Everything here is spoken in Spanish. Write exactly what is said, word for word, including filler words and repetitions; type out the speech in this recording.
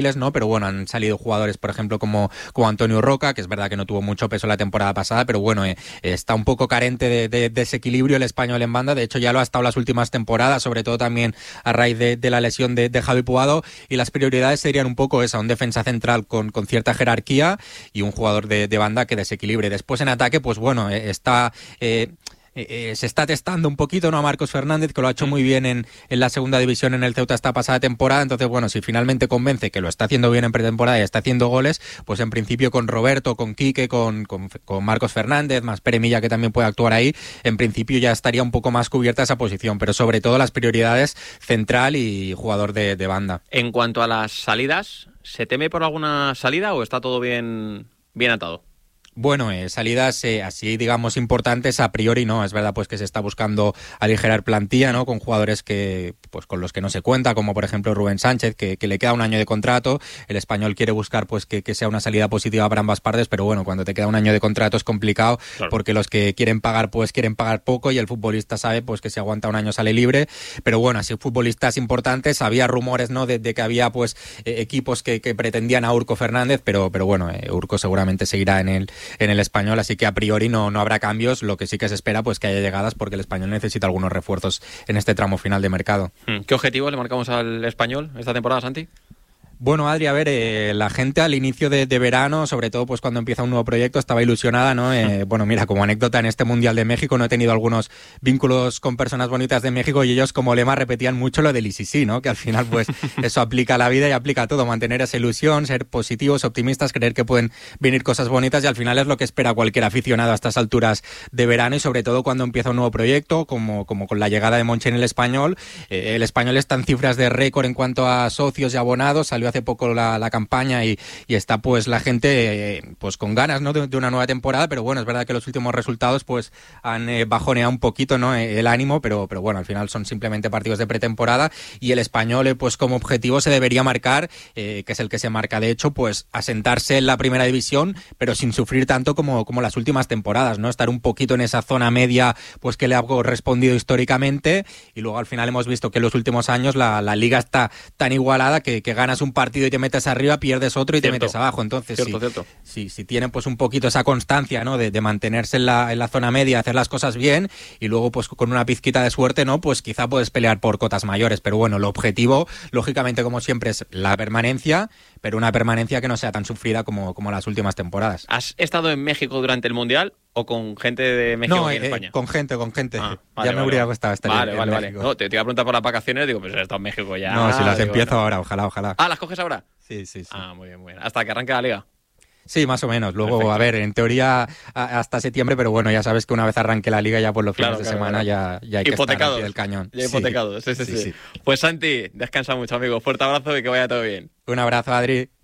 ¿no? Pero bueno, han salido jugadores, por ejemplo, como, como Antonio Roca, que es verdad que no tuvo mucho peso la temporada pasada, pero bueno, eh, está un poco carente de, de, de ese equilibrio el Español en banda. De hecho, ya lo ha estado las últimas temporadas, sobre todo también a raíz de, de la lesión de, de Javi Puado, y las prioridades serían un poco esa, un defensa central con, con cierta jerarquía y un jugador de, de banda que desequilibre. Después en ataque, pues bueno, eh, está... Eh, Eh, eh, se está testando un poquito, ¿no?, a Marcos Fernández, que lo ha hecho muy bien en, en la segunda división en el Ceuta esta pasada temporada. Entonces, bueno, si finalmente convence que lo está haciendo bien en pretemporada y está haciendo goles, pues en principio con Roberto, con Quique, con, con, con Marcos Fernández, más Pere Milla, que también puede actuar ahí, en principio ya estaría un poco más cubierta esa posición, pero sobre todo las prioridades central y jugador de, de banda. En cuanto a las salidas, ¿se teme por alguna salida o está todo bien, bien atado? Bueno, eh, salidas eh, así, digamos, importantes a priori no. Es verdad pues que se está buscando aligerar plantilla, ¿no?, con jugadores que pues con los que no se cuenta, como por ejemplo Rubén Sánchez, que, que le queda un año de contrato. El Español quiere buscar pues que, que sea una salida positiva para ambas partes, pero bueno, cuando te queda un año de contrato es complicado, claro, porque los que quieren pagar pues quieren pagar poco y el futbolista sabe pues que si aguanta un año sale libre. Pero bueno, así futbolistas importantes, había rumores, ¿no?, de, de que había pues eh, equipos que, que pretendían a Urco Fernández, pero, pero bueno, eh, Urco seguramente seguirá en el en el Español, así que a priori no, no habrá cambios. Lo que sí que se espera pues que haya llegadas, porque el Español necesita algunos refuerzos en este tramo final de mercado. ¿Qué objetivos le marcamos al Español esta temporada, Santi? Bueno, Adri, a ver, eh, la gente al inicio de, de verano, sobre todo pues cuando empieza un nuevo proyecto, estaba ilusionada, ¿no? Eh, bueno, mira, como anécdota, en este Mundial de México no he tenido algunos vínculos con personas bonitas de México y ellos como lema repetían mucho lo del I sí sí, ¿no? Que al final pues eso aplica a la vida y aplica a todo, mantener esa ilusión, ser positivos, optimistas, creer que pueden venir cosas bonitas, y al final es lo que espera cualquier aficionado a estas alturas de verano, y sobre todo cuando empieza un nuevo proyecto, como, como con la llegada de Monchi en el Español. Eh, el Español está en cifras de récord en cuanto a socios y abonados, salió hace poco la, la campaña y, y está pues la gente eh, pues con ganas, ¿no?, de, de una nueva temporada, pero bueno, es verdad que los últimos resultados pues han eh, bajoneado un poquito, ¿no?, el ánimo, pero, pero bueno, al final son simplemente partidos de pretemporada, y el Español eh, pues como objetivo se debería marcar, eh, que es el que se marca de hecho, pues asentarse en la primera división, pero sin sufrir tanto como, como las últimas temporadas, ¿no?, estar un poquito en esa zona media pues que le ha correspondido históricamente, y luego al final hemos visto que en los últimos años la, la liga está tan igualada que, que ganas un partido y te metes arriba, pierdes otro y cierto. te metes abajo. Entonces, cierto, si, cierto. Si, si tienen pues un poquito esa constancia, ¿no?, de, de mantenerse en la, en la zona media, hacer las cosas bien, y luego pues con una pizquita de suerte, ¿no?, pues quizá puedes pelear por cotas mayores. Pero bueno, el objetivo, lógicamente, como siempre, es la permanencia, pero una permanencia que no sea tan sufrida como, como las últimas temporadas. ¿Has estado en México durante el Mundial o con gente de México no, aquí en eh, España? con gente, con gente. Ah, ya vale, me vale, hubiera vale. gustado estar vale, en, vale, en vale. México. No, te, te iba a preguntar por las vacaciones, digo, pues he estado en México ya. No, si las digo, empiezo no. ahora, ojalá, ojalá. Ah, ¿las coges ahora? Sí, sí, sí. Ah, muy bien, muy bien. Hasta que arranque la liga. Sí, más o menos. Luego, Perfecto. a ver, en teoría a, hasta septiembre, pero bueno, ya sabes que una vez arranque la liga, ya por los fines Claro, de claro, semana claro. ya, ya hay que estar al pie del cañón. Ya Sí. hipotecados, sí sí, sí, Sí, sí. sí. Pues Santi, descansa mucho, amigo. Fuerte abrazo y que vaya todo bien. Un abrazo, Adri.